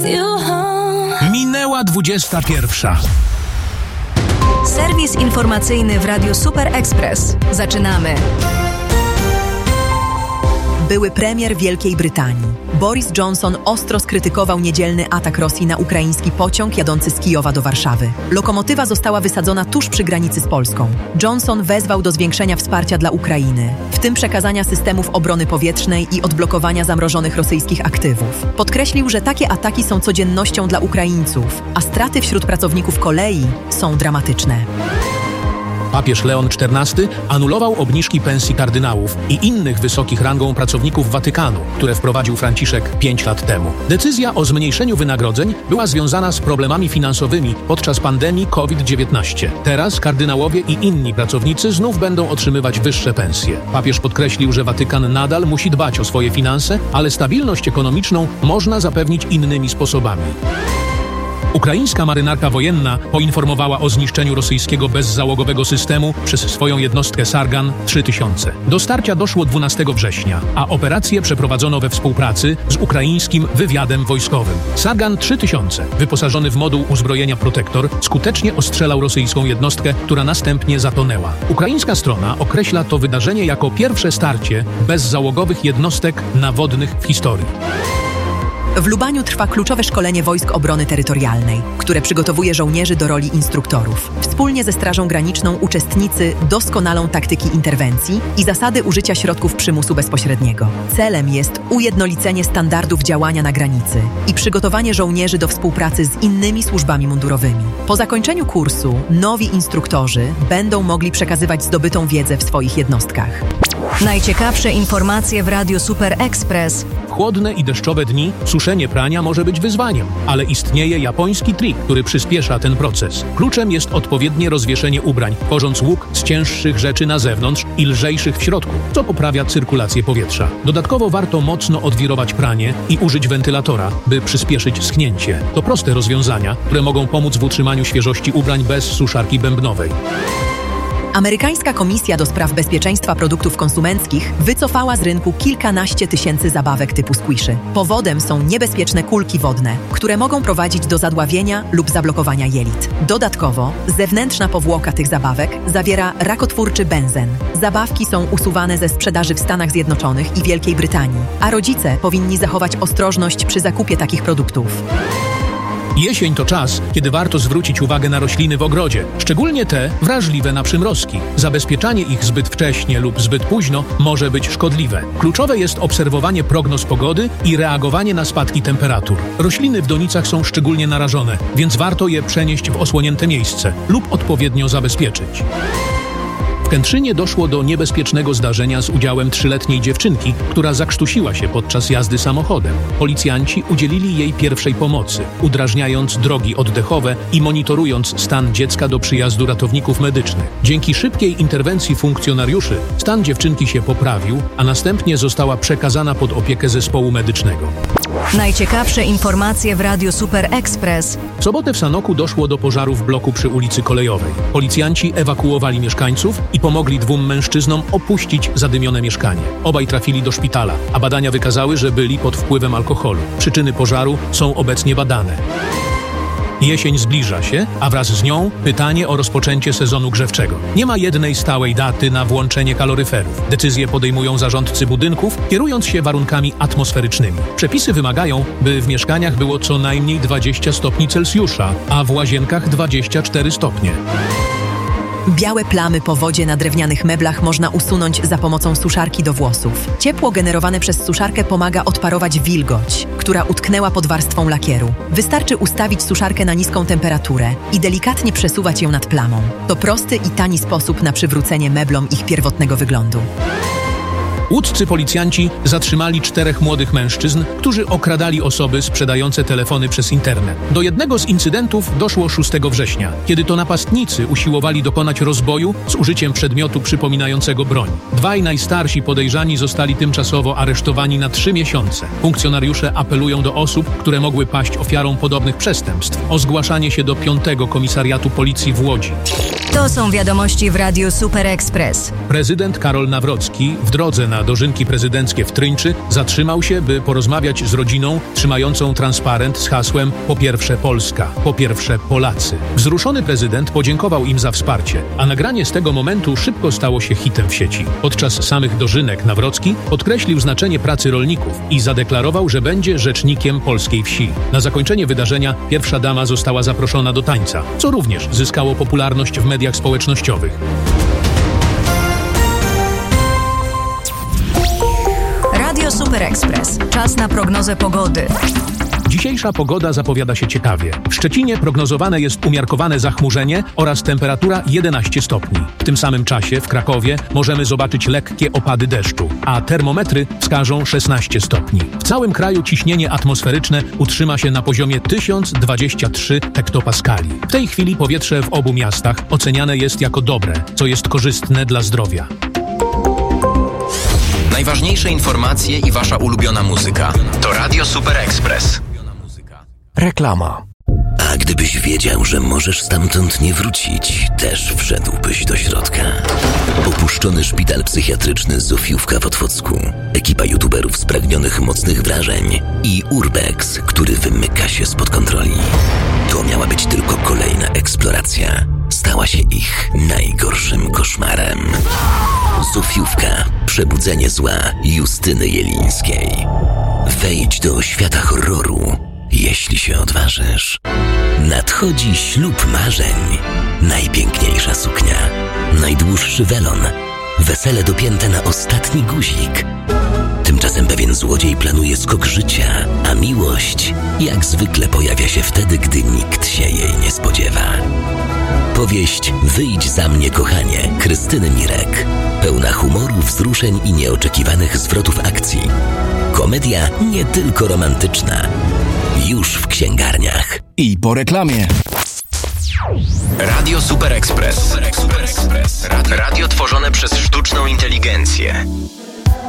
Minęła 21. Serwis informacyjny w Radiu Super Express. Zaczynamy. Były premier Wielkiej Brytanii. Boris Johnson ostro skrytykował niedzielny atak Rosji na ukraiński pociąg jadący z Kijowa do Warszawy. Lokomotywa została wysadzona tuż przy granicy z Polską. Johnson wezwał do zwiększenia wsparcia dla Ukrainy, w tym przekazania systemów obrony powietrznej i odblokowania zamrożonych rosyjskich aktywów. Podkreślił, że takie ataki są codziennością dla Ukraińców, a straty wśród pracowników kolei są dramatyczne. Papież Leon XIV anulował obniżki pensji kardynałów i innych wysokich rangą pracowników Watykanu, które wprowadził Franciszek 5 lat temu. Decyzja o zmniejszeniu wynagrodzeń była związana z problemami finansowymi podczas pandemii COVID-19. Teraz kardynałowie i inni pracownicy znów będą otrzymywać wyższe pensje. Papież podkreślił, że Watykan nadal musi dbać o swoje finanse, ale stabilność ekonomiczną można zapewnić innymi sposobami. Ukraińska marynarka wojenna poinformowała o zniszczeniu rosyjskiego bezzałogowego systemu przez swoją jednostkę Sargan 3000. Do starcia doszło 12 września, a operację przeprowadzono we współpracy z ukraińskim wywiadem wojskowym. Sargan 3000, wyposażony w moduł uzbrojenia Protector, skutecznie ostrzelał rosyjską jednostkę, która następnie zatonęła. Ukraińska strona określa to wydarzenie jako pierwsze starcie bezzałogowych jednostek nawodnych w historii. W Lubaniu trwa kluczowe szkolenie Wojsk Obrony Terytorialnej, które przygotowuje żołnierzy do roli instruktorów. Wspólnie ze Strażą Graniczną uczestnicy doskonalą taktyki interwencji i zasady użycia środków przymusu bezpośredniego. Celem jest ujednolicenie standardów działania na granicy i przygotowanie żołnierzy do współpracy z innymi służbami mundurowymi. Po zakończeniu kursu nowi instruktorzy będą mogli przekazywać zdobytą wiedzę w swoich jednostkach. Najciekawsze informacje w Radiu Super Express. W chłodne i deszczowe dni suszenie prania może być wyzwaniem, ale istnieje japoński trik, który przyspiesza ten proces. Kluczem jest odpowiednie rozwieszenie ubrań, tworząc łuk z cięższych rzeczy na zewnątrz i lżejszych w środku, co poprawia cyrkulację powietrza. Dodatkowo warto mocno odwirować pranie i użyć wentylatora, by przyspieszyć schnięcie. To proste rozwiązania, które mogą pomóc w utrzymaniu świeżości ubrań bez suszarki bębnowej. Amerykańska Komisja do Spraw Bezpieczeństwa Produktów Konsumenckich wycofała z rynku kilkanaście tysięcy zabawek typu squishy. Powodem są niebezpieczne kulki wodne, które mogą prowadzić do zadławienia lub zablokowania jelit. Dodatkowo zewnętrzna powłoka tych zabawek zawiera rakotwórczy benzen. Zabawki są usuwane ze sprzedaży w Stanach Zjednoczonych i Wielkiej Brytanii, a rodzice powinni zachować ostrożność przy zakupie takich produktów. Jesień to czas, kiedy warto zwrócić uwagę na rośliny w ogrodzie, szczególnie te wrażliwe na przymrozki. Zabezpieczanie ich zbyt wcześnie lub zbyt późno może być szkodliwe. Kluczowe jest obserwowanie prognoz pogody i reagowanie na spadki temperatur. Rośliny w donicach są szczególnie narażone, więc warto je przenieść w osłonięte miejsce lub odpowiednio zabezpieczyć. W Kętrzynie doszło do niebezpiecznego zdarzenia z udziałem 3-letniej dziewczynki, która zakrztusiła się podczas jazdy samochodem. Policjanci udzielili jej pierwszej pomocy, udrażniając drogi oddechowe i monitorując stan dziecka do przyjazdu ratowników medycznych. Dzięki szybkiej interwencji funkcjonariuszy stan dziewczynki się poprawił, a następnie została przekazana pod opiekę zespołu medycznego. Najciekawsze informacje w Radiu Super Express. W sobotę w Sanoku doszło do pożaru w bloku przy ulicy Kolejowej. Policjanci ewakuowali mieszkańców i pomogli 2 mężczyznom opuścić zadymione mieszkanie. Obaj trafili do szpitala, a badania wykazały, że byli pod wpływem alkoholu. Przyczyny pożaru są obecnie badane. Jesień zbliża się, a wraz z nią pytanie o rozpoczęcie sezonu grzewczego. Nie ma jednej stałej daty na włączenie kaloryferów. Decyzje podejmują zarządcy budynków, kierując się warunkami atmosferycznymi. Przepisy wymagają, by w mieszkaniach było co najmniej 20 stopni Celsjusza, a w łazienkach 24 stopnie. Białe plamy po wodzie na drewnianych meblach można usunąć za pomocą suszarki do włosów. Ciepło generowane przez suszarkę pomaga odparować wilgoć, która utknęła pod warstwą lakieru. Wystarczy ustawić suszarkę na niską temperaturę i delikatnie przesuwać ją nad plamą. To prosty i tani sposób na przywrócenie meblom ich pierwotnego wyglądu. Łódzcy policjanci zatrzymali 4 młodych mężczyzn, którzy okradali osoby sprzedające telefony przez internet. Do jednego z incydentów doszło 6 września, kiedy to napastnicy usiłowali dokonać rozboju z użyciem przedmiotu przypominającego broń. 2 najstarsi podejrzani zostali tymczasowo aresztowani na 3 miesiące. Funkcjonariusze apelują do osób, które mogły paść ofiarą podobnych przestępstw, o zgłaszanie się do 5. Komisariatu Policji w Łodzi. To są wiadomości w Radiu Super Express. Prezydent Karol Nawrocki Wrodzki w drodze na dożynki prezydenckie w Tryńczy zatrzymał się, by porozmawiać z rodziną trzymającą transparent z hasłem „Po pierwsze Polska, po pierwsze Polacy”. Wzruszony prezydent podziękował im za wsparcie, a nagranie z tego momentu szybko stało się hitem w sieci. Podczas samych dożynek Nawrocki podkreślił znaczenie pracy rolników i zadeklarował, że będzie rzecznikiem polskiej wsi. Na zakończenie wydarzenia pierwsza dama została zaproszona do tańca, co również zyskało popularność w mediach społecznościowych. Radio Super Express. Czas na prognozę pogody. Dzisiejsza pogoda zapowiada się ciekawie. W Szczecinie prognozowane jest umiarkowane zachmurzenie oraz temperatura 11 stopni. W tym samym czasie w Krakowie możemy zobaczyć lekkie opady deszczu, a termometry wskażą 16 stopni. W całym kraju ciśnienie atmosferyczne utrzyma się na poziomie 1023 hektopaskali. W tej chwili powietrze w obu miastach oceniane jest jako dobre, co jest korzystne dla zdrowia. Najważniejsze informacje i wasza ulubiona muzyka to Radio Super Express. Reklama. A gdybyś wiedział, że możesz stamtąd nie wrócić, też wszedłbyś do środka. Opuszczony szpital psychiatryczny Zofiówka w Otwocku, ekipa youtuberów spragnionych mocnych wrażeń i Urbex, który wymyka się spod kontroli. To miała być tylko kolejna eksploracja. Stała się ich najgorszym koszmarem. Zofiówka. Przebudzenie zła Justyny Jelińskiej. Wejdź do świata horroru, jeśli się odważysz. Nadchodzi ślub marzeń. Najpiękniejsza suknia. Najdłuższy welon. Wesele dopięte na ostatni guzik. Tymczasem pewien złodziej planuje skok życia, a miłość jak zwykle pojawia się wtedy, gdy nikt się jej nie spodziewa. Powieść Wyjdź za mnie, kochanie, Krystyny Mirek. Pełna humoru, wzruszeń i nieoczekiwanych zwrotów akcji. Komedia nie tylko romantyczna. Już w księgarniach. I po reklamie. Radio Super Express. Radio tworzone przez sztuczną inteligencję.